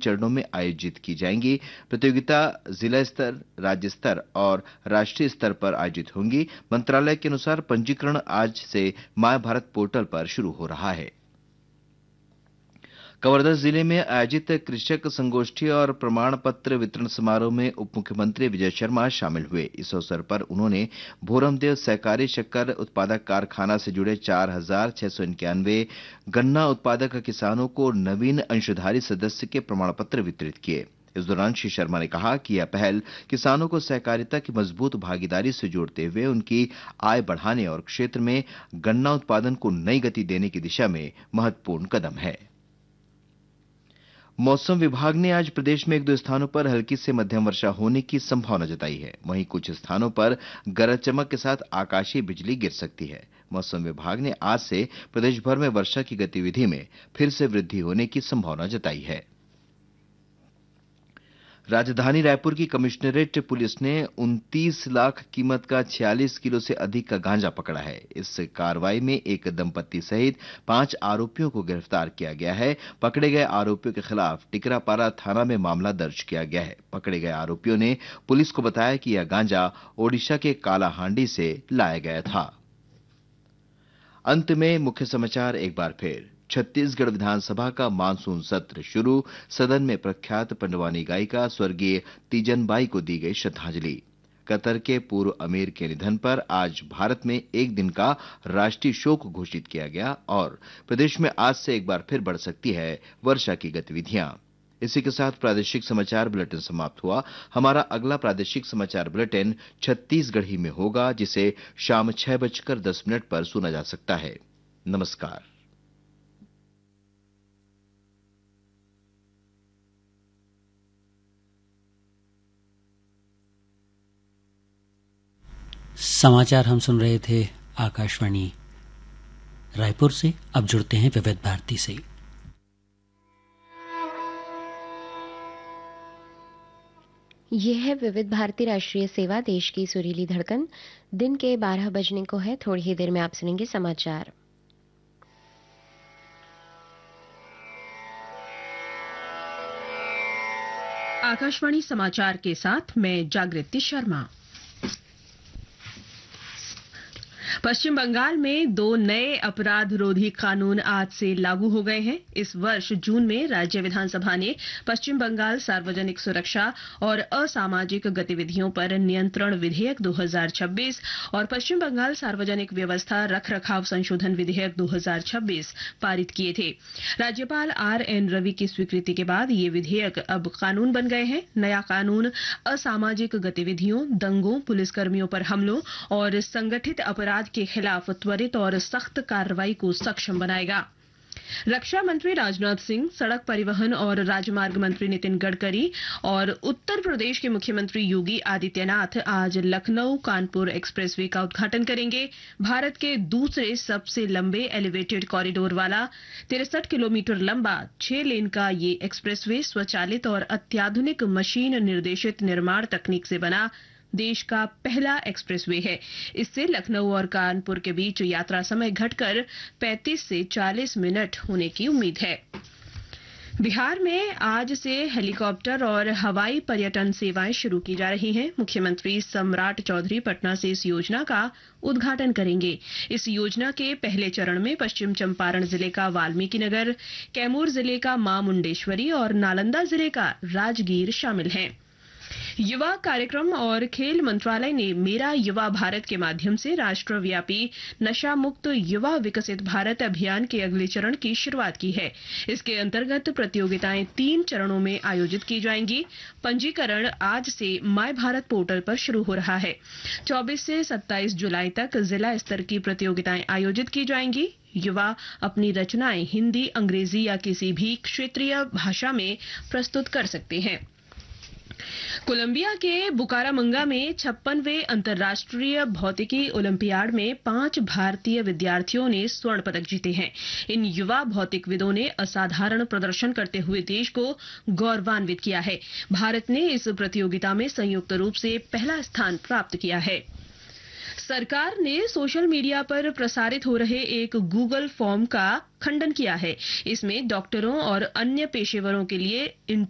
चरणों में आयोजित की जाएंगी। प्रतियोगिता जिला स्तर, राज्य स्तर और राष्ट्रीय स्तर पर आयोजित होंगी। मंत्रालय के अनुसार पंजीकरण आज से माय भारत पोर्टल पर शुरू हो रहा है। कवर्धा जिले में आयोजित कृषक संगोष्ठी और प्रमाण पत्र वितरण समारोह में उप मुख्यमंत्री विजय शर्मा शामिल हुए। इस अवसर पर उन्होंने भोरमदेव सहकारी शक्कर उत्पादक कारखाना से जुड़े 4,691 गन्ना उत्पादक किसानों को नवीन अंशधारी सदस्य के प्रमाण पत्र वितरित किए। इस दौरान श्री शर्मा ने कहा कि यह पहल किसानों को सहकारिता की मजबूत भागीदारी से जोड़ते हुए उनकी आय बढ़ाने और क्षेत्र में गन्ना उत्पादन को नई गति देने की दिशा में महत्वपूर्ण कदम है। मौसम विभाग ने आज प्रदेश में 1-2 स्थानों पर हल्की से मध्यम वर्षा होने की संभावना जताई है। वहीं कुछ स्थानों पर गरज चमक के साथ आकाशीय बिजली गिर सकती है। मौसम विभाग ने आज से प्रदेश भर में वर्षा की गतिविधि में फिर से वृद्धि होने की संभावना जताई है। राजधानी रायपुर की कमिश्नरेट पुलिस ने 29 लाख कीमत का 46 किलो से अधिक का गांजा पकड़ा है। इस कार्रवाई में एक दंपत्ति सहित 5 आरोपियों को गिरफ्तार किया गया है। पकड़े गए आरोपियों के खिलाफ टिकरापारा थाना में मामला दर्ज किया गया है। पकड़े गए आरोपियों ने पुलिस को बताया कि यह गांजा ओडिशा के कालाहांडी से लाया गया था। अंत में मुख्य समाचार एक बार फिर। छत्तीसगढ़ विधानसभा का मानसून सत्र शुरू। सदन में प्रख्यात पंडवानी गायिका स्वर्गीय तीजनबाई को दी गई श्रद्धांजलि। कतर के पूर्व अमीर के निधन पर आज भारत में एक दिन का राष्ट्रीय शोक घोषित किया गया और प्रदेश में आज से एक बार फिर बढ़ सकती है वर्षा की गतिविधियां। इसी के साथ प्रादेशिक समाचार बुलेटिन समाप्त हुआ। हमारा अगला प्रादेशिक समाचार बुलेटिन छत्तीसगढ़ी में होगा, जिसे शाम 6:10 पर सुना जा सकता है। नमस्कार। समाचार हम सुन रहे थे आकाशवाणी रायपुर से। अब जुड़ते हैं विविध भारती से। यह है विविध भारती राष्ट्रीय सेवा, देश की सुरीली धड़कन। दिन के 12 बजने को है। थोड़ी ही देर में आप सुनेंगे समाचार। आकाशवाणी समाचार के साथ मैं जागृति शर्मा। पश्चिम बंगाल में 2 नए अपराध रोधी कानून आज से लागू हो गए हैं। इस वर्ष जून में राज्य विधानसभा ने पश्चिम बंगाल सार्वजनिक सुरक्षा और असामाजिक गतिविधियों पर नियंत्रण विधेयक 2026 और पश्चिम बंगाल सार्वजनिक व्यवस्था रखरखाव संशोधन विधेयक 2026 पारित किए थे। राज्यपाल RN रवि की स्वीकृति के बाद ये विधेयक अब कानून बन गए हैं। नया कानून असामाजिक गतिविधियों, दंगों, पुलिसकर्मियों पर हमलों और संगठित अपराध के खिलाफ त्वरित और सख्त कार्रवाई को सक्षम बनाएगा। रक्षा मंत्री राजनाथ सिंह, सड़क परिवहन और राजमार्ग मंत्री नितिन गडकरी और उत्तर प्रदेश के मुख्यमंत्री योगी आदित्यनाथ आज लखनऊ कानपुर एक्सप्रेसवे का उद्घाटन करेंगे। भारत के दूसरे सबसे लंबे एलिवेटेड कॉरिडोर वाला 63 किलोमीटर लंबा 6 लेन का ये एक्सप्रेसवे स्वचालित और अत्याधुनिक मशीन निर्देशित निर्माण तकनीक से बना देश का पहला एक्सप्रेसवे है। इससे लखनऊ और कानपुर के बीच यात्रा समय घटकर 35 से 40 मिनट होने की उम्मीद है। बिहार में आज से हेलीकॉप्टर और हवाई पर्यटन सेवाएं शुरू की जा रही हैं। मुख्यमंत्री सम्राट चौधरी पटना से इस योजना का उद्घाटन करेंगे। इस योजना के पहले चरण में पश्चिम चंपारण जिले का वाल्मीकि नगर, कैमूर जिले का मां मुंडेश्वरी और नालंदा जिले का राजगीर शामिल हैं। युवा कार्यक्रम और खेल मंत्रालय ने मेरा युवा भारत के माध्यम से राष्ट्रव्यापी नशा मुक्त युवा विकसित भारत अभियान के अगले चरण की शुरुआत की है। इसके अंतर्गत प्रतियोगिताएं 3 चरणों में आयोजित की जाएंगी। पंजीकरण आज से माय भारत पोर्टल पर शुरू हो रहा है। 24 से 27 जुलाई तक जिला स्तर की प्रतियोगिताएं आयोजित की जाएंगी। युवा अपनी रचनाएं हिंदी, अंग्रेजी या किसी भी क्षेत्रीय भाषा में प्रस्तुत कर सकते हैं। कोलंबिया के बुकारामंगा में 56वें अंतर्राष्ट्रीय भौतिकी ओलंपियाड में 5 भारतीय विद्यार्थियों ने स्वर्ण पदक जीते हैं। इन युवा भौतिकविदों ने असाधारण प्रदर्शन करते हुए देश को गौरवान्वित किया है। भारत ने इस प्रतियोगिता में संयुक्त रूप से पहला स्थान प्राप्त किया है। सरकार ने सोशल मीडिया पर प्रसारित हो रहे एक गूगल फॉर्म का खंडन किया है। इसमें डॉक्टरों और अन्य पेशेवरों के लिए